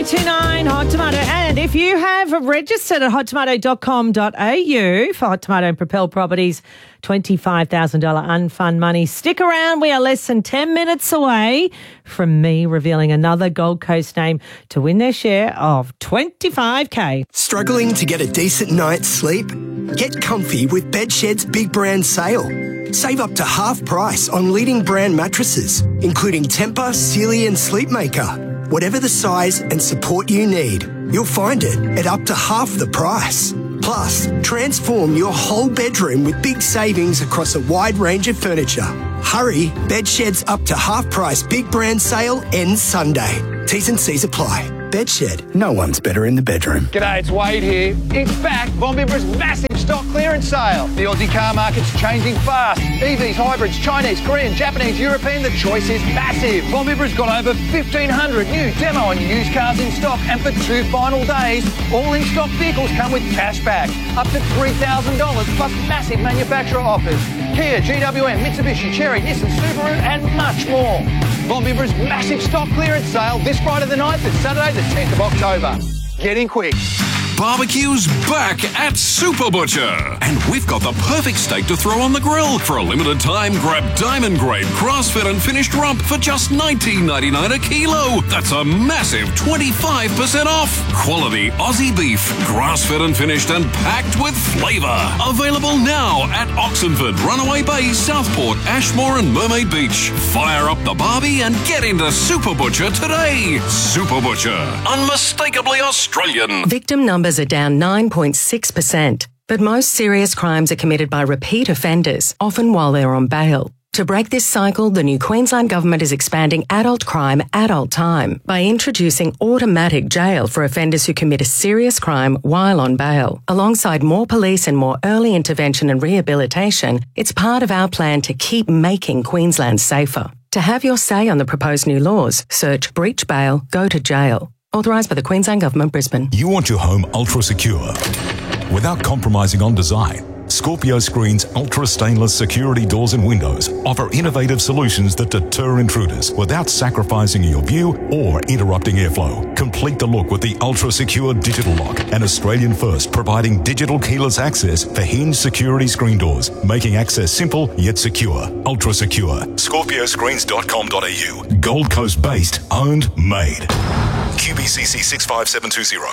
1029 Hot Tomato. And if you have registered at hottomato.com.au for Hot Tomato and Propel Properties $25,000 unfund money, stick around. We are less than 10 minutes away from me revealing another Gold Coast name to win their share of $25K. Struggling to get a decent night's sleep? Get comfy with Bedshed's big brand sale. Save up to half price on leading brand mattresses, including Tempur, Sealy and Sleepmaker. Whatever the size and support you need, you'll find it at up to half the price. Plus, transform your whole bedroom with big savings across a wide range of furniture. Hurry, Bedshed's up to half price big brand sale ends Sunday. T's and C's apply. Bedshed, no one's better in the bedroom. G'day, it's Wade here. It's back, Bombibra's massive stock clearance sale. The Aussie car market's changing fast. EVs, hybrids, Chinese, Korean, Japanese, European, the choice is massive. Bombibra's got over 1,500 new demo and used cars in stock, and for 2 final days, all in-stock vehicles come with cash back, up to $3,000 plus massive manufacturer offers. Kia, GWM, Mitsubishi, Chery, Nissan, Subaru and much more. Bombibra's massive stock clearance sale this Friday the 9th and Saturday the 10th of October. Get in quick. Barbecue's back at Super Butcher. And we've got the perfect steak to throw on the grill. For a limited time, grab diamond grade grass-fed and finished rump for just $19.99 a kilo. That's a massive 25% off. Quality Aussie beef, grass-fed and finished and packed with flavour. Available now at Oxenford, Runaway Bay, Southport, Ashmore and Mermaid Beach. Fire up the barbie and get into Super Butcher today. Super Butcher, unmistakably Australian. Victim numbers are down 9.6%, but most serious crimes are committed by repeat offenders, often while they're on bail. To break this cycle, the new Queensland Government is expanding adult crime, adult time by introducing automatic jail for offenders who commit a serious crime while on bail. Alongside more police and more early intervention and rehabilitation, it's part of our plan to keep making Queensland safer. To have your say on the proposed new laws, search breach bail, go to jail. Authorised by the Queensland Government, Brisbane. You want your home ultra secure without compromising on design. Scorpio Screen's ultra stainless security doors and windows offer innovative solutions that deter intruders without sacrificing your view or interrupting airflow. Complete the look with the ultra secure digital lock, an Australian first providing digital keyless access for hinged security screen doors, making access simple yet secure. Ultra secure. ScorpioScreens.com.au. Gold Coast based, owned, made. QBCC 65720.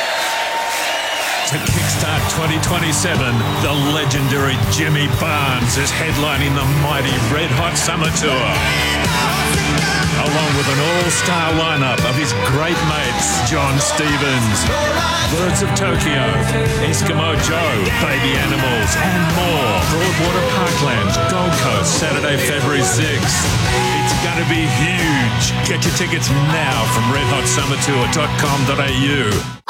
To kickstart 2027, the legendary Jimmy Barnes is headlining the mighty Red Hot Summer Tour. Along with an all-star lineup of his great mates, John Stevens, Birds of Tokyo, Eskimo Joe, Baby Animals, and more. Broadwater Parklands, Gold Coast, Saturday, February 6th. It's going to be huge. Get your tickets now from redhotsummertour.com.au.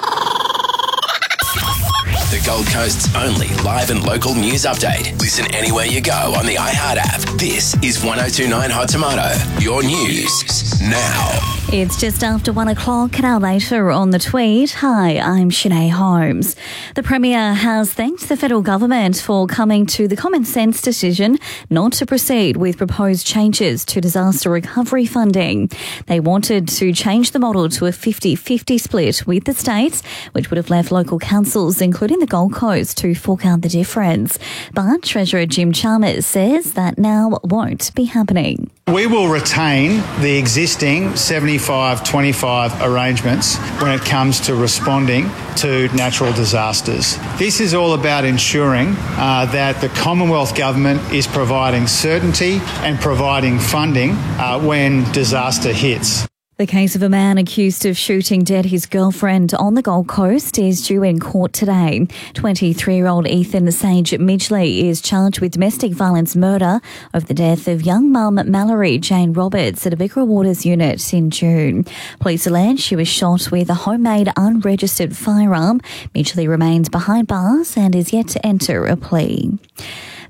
The Gold Coast's only live and local news update. Listen anywhere you go on the iHeart app. This is 1029 Hot Tomato. Your news now. It's just after 1 o'clock, an hour later on the tweet. Hi, I'm Sinead Holmes. The Premier has thanked the federal government for coming to the common sense decision not to proceed with proposed changes to disaster recovery funding. They wanted to change the model to a 50-50 split with the states, which would have left local councils, including the Gold Coast, to fork out the difference. But Treasurer Jim Chalmers says that now won't be happening. We will retain the existing 75-25 arrangements when it comes to responding to natural disasters. This is all about ensuring that the Commonwealth Government is providing certainty and providing funding when disaster hits. The case of a man accused of shooting dead his girlfriend on the Gold Coast is due in court today. 23-year-old Ethan Sage Midgley is charged with domestic violence murder of the death of young mum Mallory Jane Roberts at a Bigger Waters unit in June. Police allege she was shot with a homemade unregistered firearm. Midgley remains behind bars and is yet to enter a plea.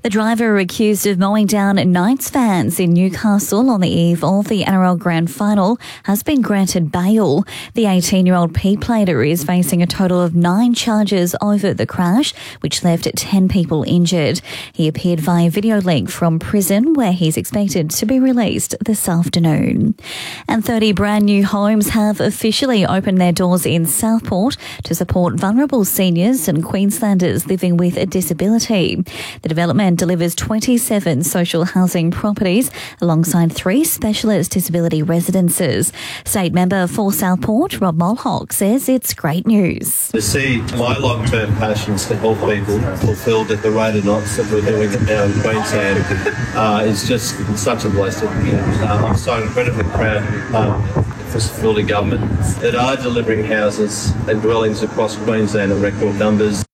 The driver accused of mowing down Knights fans in Newcastle on the eve of the NRL Grand Final has been granted bail. The 18-year-old P-plater is facing a total of 9 charges over the crash, which left 10 people injured. He appeared via video link from prison, where he's expected to be released this afternoon. And 30 brand new homes have officially opened their doors in Southport to support vulnerable seniors and Queenslanders living with a disability. The development delivers 27 social housing properties alongside 3 specialist disability residences. State member for Southport, Rob Mulhock, says it's great news. To see my long-term passions to help people fulfilled at the rate of knots that we're doing it now in Queensland is just such a blessing. I'm so incredibly proud for supporting government that are delivering houses and dwellings across Queensland at record numbers.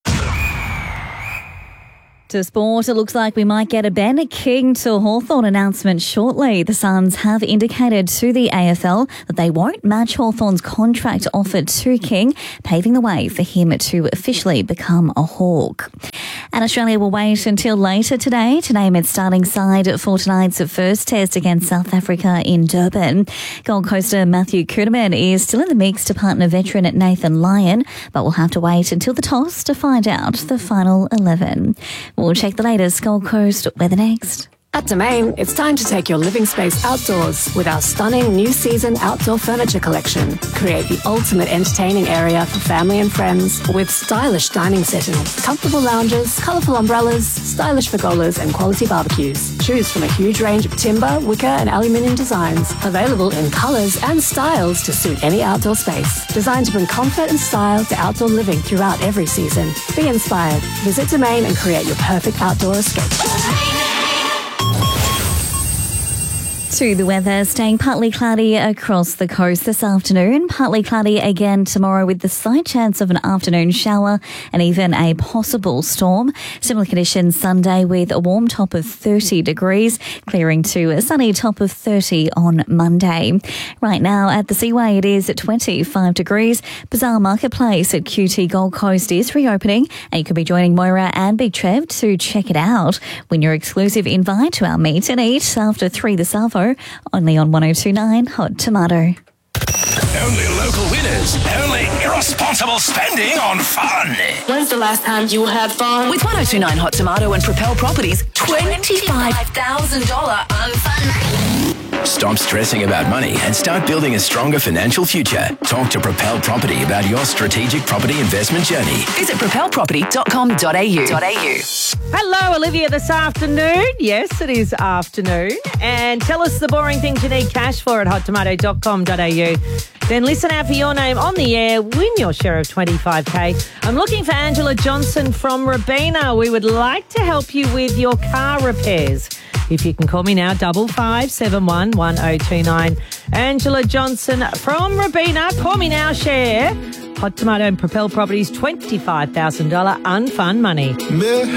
To sport, it looks like we might get a Ben King to Hawthorn announcement shortly. The Suns have indicated to the AFL that they won't match Hawthorn's contract offered to King, paving the way for him to officially become a Hawk. And Australia will wait until later today to name its starting side for tonight's first test against South Africa in Durban. Gold Coaster Matthew Kuhnemann is still in the mix to partner veteran Nathan Lyon, but we'll have to wait until the toss to find out the final 11. We'll check the latest Gold Coast weather next. At Domain, it's time to take your living space outdoors with our stunning new season outdoor furniture collection. Create the ultimate entertaining area for family and friends with stylish dining settings, comfortable lounges, colourful umbrellas, stylish pergolas and quality barbecues. Choose from a huge range of timber, wicker and aluminium designs, available in colours and styles to suit any outdoor space. Designed to bring comfort and style to outdoor living throughout every season. Be inspired. Visit Domain and create your perfect outdoor escape. To the weather, staying partly cloudy across the coast this afternoon. Partly cloudy again tomorrow with the slight chance of an afternoon shower and even a possible storm. Similar conditions Sunday with a warm top of 30 degrees, clearing to a sunny top of 30 on Monday. Right now at the Seaway it is at 25 degrees. Bazaar Marketplace at QT Gold Coast is reopening, and you could be joining Moira and Big Trev to check it out. Win your exclusive invite to our meet and eat after 3 this Salvo. Only on 102.9 Hot Tomato. Only local winners. Only irresponsible spending on fun. When's the last time you had fun? With 102.9 Hot Tomato and Propel Properties, $25,000 unfun money. Stop stressing about money and start building a stronger financial future. Talk to Propel Property about your strategic property investment journey. Visit propelproperty.com.au. Hello, Olivia, this afternoon. Yes, it is afternoon. And tell us the boring things you need cash for at hottomato.com.au. Then listen out for your name on the air. Win your share of $25,000. I'm looking for Angela Johnson from Robina. We would like to help you with your car repairs. If you can call me now, 5571 1029. Angela Johnson from Robina. Call me now, share Hot Tomato and Propel Properties $25,000 unfun money.